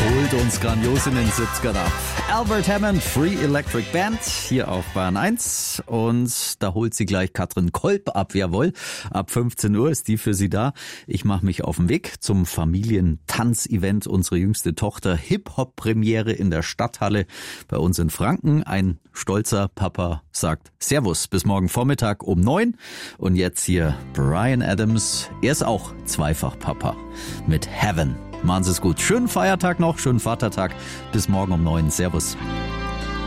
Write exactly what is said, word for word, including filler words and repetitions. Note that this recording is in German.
Holt uns grandios in den siebzigern ab. Albert Hammond, Free Electric Band, hier auf Bahn eins. Und da holt sie gleich Katrin Kolb ab, jawohl. Ab fünfzehn Uhr ist die für Sie da. Ich mache mich auf den Weg zum Familientanzevent. Unsere jüngste Tochter Hip-Hop-Premiere in der Stadthalle bei uns in Franken. Ein stolzer Papa sagt Servus, bis morgen Vormittag um neun. Und jetzt hier Bryan Adams. Er ist auch zweifach Papa mit Heaven. Machen Sie es gut. Schönen Feiertag noch, schönen Vatertag. Bis morgen um neun. Servus.